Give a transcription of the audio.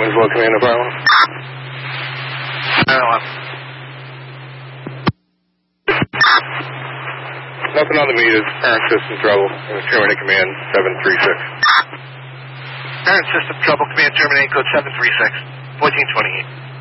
Winslow Command, Bravo. Nothing on the meters. Current system trouble. Terminate command 736. Current system trouble. Command terminate code 736. 1428.